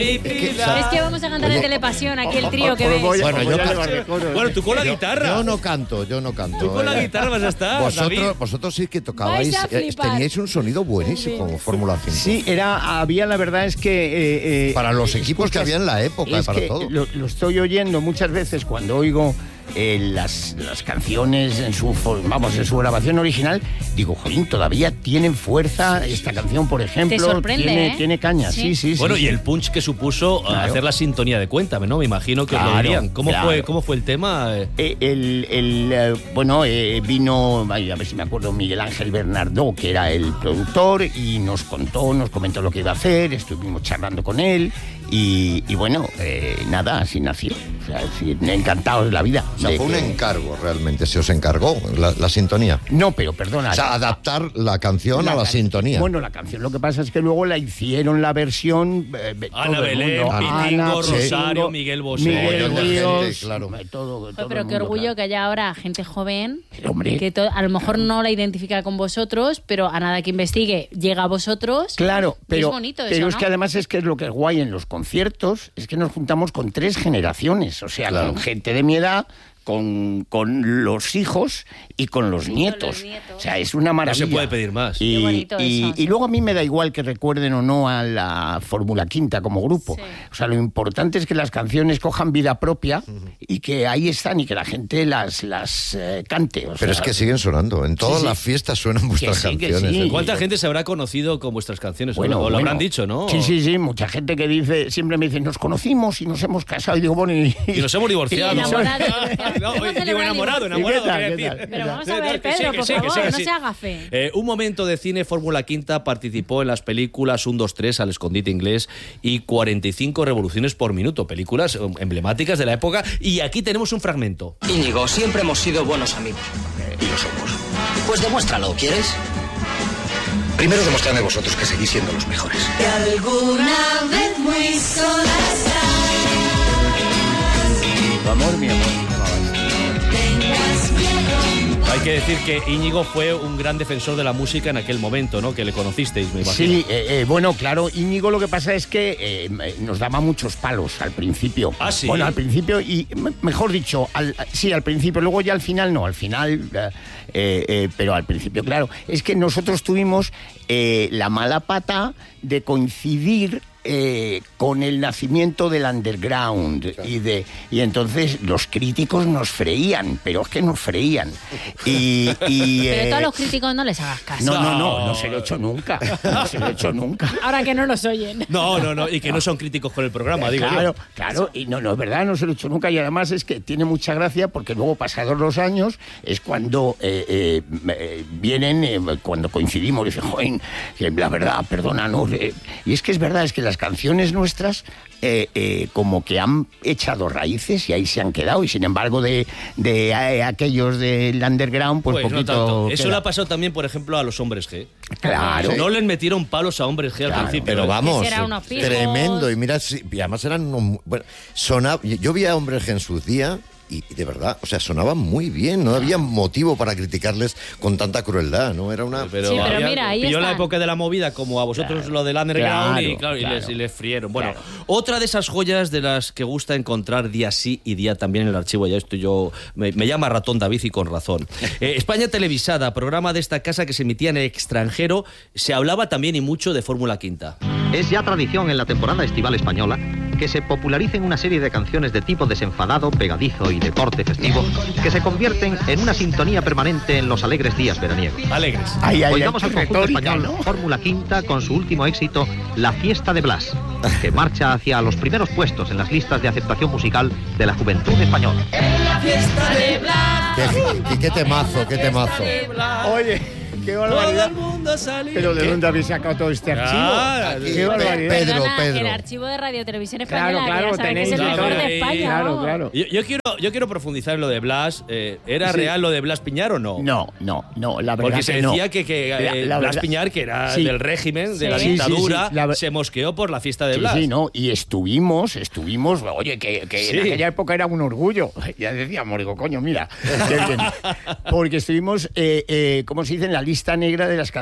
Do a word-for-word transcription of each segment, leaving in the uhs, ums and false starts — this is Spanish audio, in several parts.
felicidad. Es que vamos a cantar en Telepasión, aquí el trío que ves. Bueno, yo Bueno, tú con la guitarra. Yo no canto, yo no canto. Tú con la eh. guitarra vas a estar, Vosotros, David. vosotros sí que tocabais, Vais a eh, flipar. teníais un sonido buenísimo como Fórmula cinco. Sí, era, había, la verdad es que... eh, eh, Para los equipos escuchas, que había en la época, es para que todo. Lo, lo estoy oyendo muchas veces cuando oigo eh, las, las canciones en su, for- vamos, en su grabación original, digo, jolín, todavía tienen fuerza esta canción, por ejemplo. Te sorprende, tiene, ¿eh? tiene caña, sí, Sí. sí, sí. Bueno, sí. y el punch que supuso Claro. hacer la sintonía de Cuéntame, ¿no? Me imagino que os lo Claro, dirían. ¿Cómo, claro. fue, ¿Cómo fue el tema? Eh, Eh, el, el, eh, bueno, eh, vino, ay, a ver si me acuerdo, Miguel Ángel Bernardó, que era el productor, y nos contó, nos comentó lo que iba a hacer, estuvimos charlando con él, y, y bueno, eh, nada, así nació. O sea, es decir, encantados de la vida. O sea, de fue un que- encargo realmente, se os encargó la, la sintonía. No, pero perdona. O sea, adaptar la canción a la can- sintonía. Bueno, la canción, lo que pasa es que luego la hicieron la versión... eh, Ana todo el Belén, mundo. Pitingo, Ana, Rosario, Pitingo, Miguel Bosé. Miguel Mogollón de Ríos, gente, claro. eh, todo, todo Joder, pero el qué mundo, orgullo claro. que haya ahora gente joven Hombre. que to- a lo mejor no la identifica con vosotros, pero a nada que investigue llega a vosotros. Claro, Y pero, es bonito pero eso, es ¿no? que además es que es lo que es guay en los conciertos, es que nos juntamos con tres generaciones, o sea, Claro. con gente de mi edad, con, con los hijos y con los nietos. los nietos. O sea, es una maravilla. puede pedir más. Y, Qué bonito y- eso, sí. y luego a mí me da igual que recuerden o no a la Fórmula Quinta como grupo. Sí. O sea, lo importante es que las canciones cojan vida propia y que ahí están y que la gente las, las eh, cante. O Pero sea, es que siguen sonando. En todas sí. las fiestas suenan vuestras sí, que canciones. sí. ¿eh? ¿Cuánta gente se habrá conocido con vuestras canciones? Bueno, o lo bueno. habrán dicho, ¿no? Sí, sí, sí, mucha gente que dice, siempre me dice, nos conocimos y nos hemos casado. Y digo, bueno, y, Y nos hemos divorciado. Y enamorado. No, Hemos digo, celebrado enamorado, el enamorado, ¿Y qué tal, quería qué decir. tal? Pero vamos Sí, a ver, que Pedro, sí, que por sí, que favor, sí, que no sí. se haga fe. Eh, un momento de cine, Fórmula Quinta participó en las películas uno, dos, tres, Al escondite inglés y cuarenta y cinco revoluciones por minuto, películas eh, emblemáticas de la época. Y aquí tenemos un fragmento. Íñigo, siempre hemos sido buenos amigos. Y lo somos. Pues demuéstralo, ¿quieres? Primero demostrarme vosotros que seguís siendo los mejores. Que alguna vez muy sola tu amor, mi amor. tengas miedo. Hay que decir que Íñigo fue un gran defensor de la música en aquel momento, ¿no? Que le conocisteis, me imagino. Sí, eh, eh, bueno, claro, Íñigo lo que pasa es que eh, me- nos daba muchos palos al principio. ¿Ah, sí? Bueno, al principio, y me- mejor dicho, al, sí, al principio, luego ya al final no, al final, eh, eh, eh, pero al principio, claro, es que nosotros tuvimos eh, la mala pata de coincidir eh, con el nacimiento del underground y de y entonces los críticos nos freían, pero es que nos freían. Y, y, Pero eh, tú a los críticos no les hagas caso. no, no, no, no se lo he hecho nunca, no se lo he hecho nunca. Ahora que no nos oyen. No, no, no, y que no son críticos con el programa, digo Claro, yo. claro, y no, no es verdad, no se lo he hecho nunca y además es que tiene mucha gracia porque luego pasados los años es cuando eh, eh, eh, vienen, eh, cuando coincidimos y dicen, joder, que la verdad, perdónanos. eh". Y es que es verdad, es que las canciones nuestras eh, eh, como que han echado raíces y ahí se han quedado y sin embargo de, de eh, aquellos del underground pues, Pues no poquito tanto. Eso queda. le ha pasado también, por ejemplo, a los hombres G. Claro. No les metieron palos a hombres G al Claro, principio. Pero ¿eh? vamos, Que será unos pijos. tremendo. Y mira, sí, y además eran unos... Bueno, sonaba, yo vi a Hombres G en sus días y de verdad, o sea, sonaban muy bien. No había motivo para criticarles con tanta crueldad, ¿no? Era una... Pero, Sí, pero había- mira, ahí pilló la están. época de la movida como a vosotros lo del underground claro, y, claro, y, claro. les, y les frieron. Bueno, Claro. otra de esas joyas de las que gusta encontrar día sí y día también en el archivo, ya estoy yo, me, me llama Ratón David y con razón. Eh, España Televisada, programa de esta casa que se emitía en el extranjero, se hablaba también y mucho de Fórmula Quinta. Es ya tradición en la temporada estival española que se popularicen una serie de canciones de tipo desenfadado, pegadizo y de corte festivo que se convierten en una sintonía permanente en los alegres días veraniegos. Alegres. Ay, ay, Oigamos ay, al qué conjunto retórica, español ¿no? Fórmula Quinta con su último éxito, La Fiesta de Blas, que marcha hacia los primeros puestos en las listas de aceptación musical de la juventud española. Fiesta de Blas. Qué, y qué temazo, qué temazo. Oye, qué Todo barbaridad. el mundo salía. Pero ¿de ¿Qué? dónde habéis sacado todo este archivo? Ah, Qué Pe- barbaridad. Pedro, Perdona, Pedro. El archivo de Radio Televisión Claro, Española, claro, que ya sabes que es el tenéis mejor todo. de España. Claro, vamos. claro. Yo, yo quiero, yo quiero profundizar en lo de Blas. Eh, ¿Era Sí. real lo de Blas Piñar o no? No, no, no, la verdad Porque se que no. decía que, que eh, La- la Blas verdad- Piñar, que era Sí. del régimen, de la Sí. dictadura, Sí, sí, sí, la ver- se mosqueó por la fiesta de Sí, Blas. sí, no, y estuvimos, estuvimos, oye, que, que Sí. en aquella época era un orgullo. Ya decíamos, digo, coño, mira, qué bien. Porque estuvimos, eh, eh, ¿cómo se dice?, en la lista negra de las canciones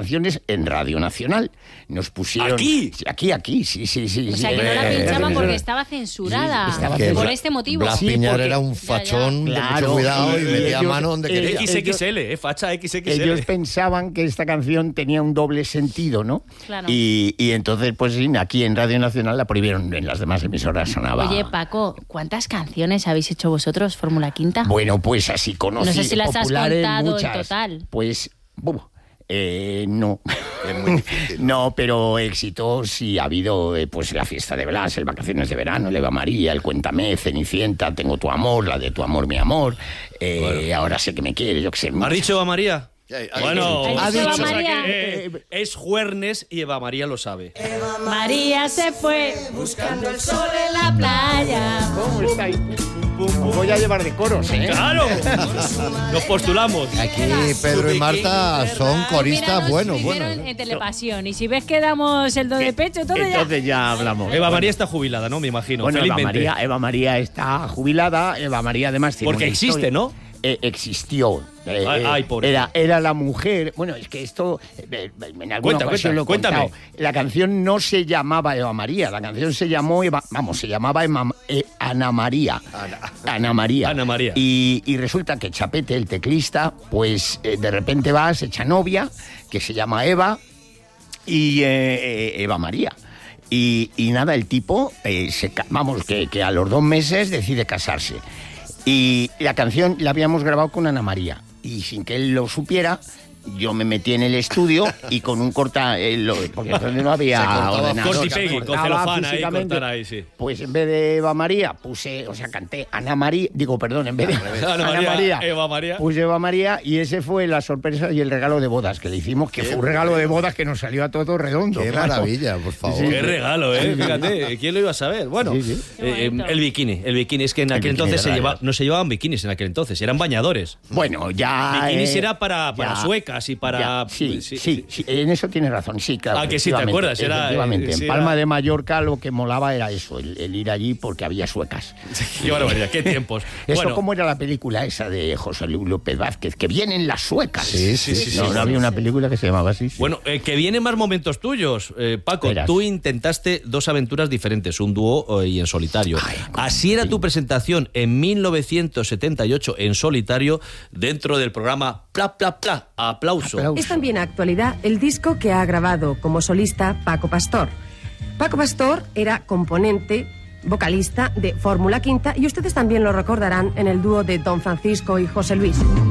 canciones en Radio Nacional. Nos pusieron... ¿Aquí? Sí, aquí, aquí, sí, sí, sí. O sí. sea, que no la Eh, pinchaban eh, porque estaba censurada. Sí, estaba por censurada. este motivo. Blas Sí, Piñar porque- era un Ya, ya. fachón de Claro, mucho cuidado y, y metía ellos- mano donde ellos- quería. X X L, eh, facha X X L. Ellos pensaban que esta canción tenía un doble sentido, ¿no? Claro. Y, y entonces, pues sí, aquí en Radio Nacional la prohibieron, en las demás emisoras sonaba... Oye, Paco, ¿cuántas canciones habéis hecho vosotros, Fórmula Quinta? Bueno, pues así conocidas. No sé si las has populares, contado en muchas. total. Pues, buf, eh, no. Es muy difícil. No, pero éxitos sí ha habido, eh, pues la fiesta de Blas, el Vacaciones de Verano, el Eva María, el Cuéntame, Cenicienta, Tengo tu amor, la de Tu amor, mi amor, eh, Bueno. ahora sé que me quiere, yo qué sé. ¿Has dicho Eva María? Sí, ha Bueno, dicho. Ha dicho Eva o sea que, María. eh, es Juernes y Eva María lo sabe. María se fue buscando el sol en la playa. ¿Cómo está ahí? Os voy a llevar de coros, ¿eh? ¡Claro! Nos postulamos. Aquí Pedro y Marta son coristas Míranos buenos, primero buenos. en, en Telepasión. Y si ves que damos el do de pecho, entonces, Entonces ya hablamos. Eva María está jubilada, ¿no? Me imagino. Bueno, Eva felizmente. María, Eva María está jubilada, Eva María además tiene Porque una existe, historia. ¿no? Eh, existió. Eh, Ay, eh, ay, pobre. era, era la mujer. Bueno, es que esto, eh, en alguna Cuenta, ocasión cuenta, lo he cuéntame. contado. La canción no se llamaba Eva María, la canción se llamó Eva, vamos, se llamaba Ema- eh, Ana María. Ana María. Ana María. Y, y resulta que Chapete, el teclista, pues eh, de repente va, se echa novia, que se llama Eva, y eh, eh, Eva María. Y, y nada, el tipo, eh, se, ca- vamos, que, que a los dos meses decide casarse. Y la canción la habíamos grabado con Ana María. Y sin que él lo supiera, yo me metí en el estudio y con un corta... eh, lo- porque entonces no había Se cortaba ordenador. corta y se pegue, con cortaba celofán ahí, físicamente. cortar ahí, sí. Pues en vez de Eva María puse, o sea, canté Ana María, digo, perdón, en vez de Ana María, Eva María. puse Eva María y ese fue la sorpresa y el regalo de bodas que le hicimos, que Qué fue un regalo de bodas que nos salió a todos redondo. Qué claro. maravilla, por favor. Qué regalo, ¿eh? Fíjate, ¿quién lo iba a saber? Bueno, Sí, sí. eh, Qué bonito. el bikini, el bikini. Es que en aquel bikini, entonces se verdad, lleva, verdad. no se llevaban bikinis en aquel entonces, eran bañadores. Bueno, ya... Bikinis eh, era para, para ya, suecas y para... ya, sí, sí, sí, sí, en eso tienes razón, sí, claro. Ah, que sí, ¿te efectivamente, acuerdas? Era, efectivamente. eh, sí, en Palma era- de Mallorca lo que molaba era eso, el, el ir allí porque había suecas. Qué barbaridad, qué tiempos. Eso Bueno, como era la película esa de José Luis López Vázquez, que vienen las suecas. Sí, sí, sí, No, sí, no sí, había sí. una película que se llamaba así. sí. Bueno, eh, que vienen más momentos tuyos, eh, Paco. Verás. Tú intentaste dos aventuras diferentes, un dúo eh, y en solitario. Ay, cómo Así era sí. tu presentación en mil novecientos setenta y ocho en solitario dentro del programa Pla Pla Pla. Aplauso. Aplauso. Es también actualidad el disco que ha grabado como solista Paco Pastor. Paco Pastor era componente, vocalista de Fórmula Quinta y ustedes también lo recordarán en el dúo de Don Francisco y José Luis.